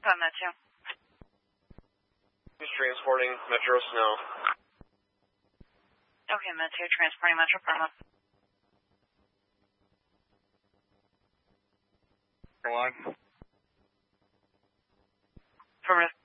On that too. He's transporting Metro Snow. Okay, Met 2, transporting Metro Parma. One. Affirmative.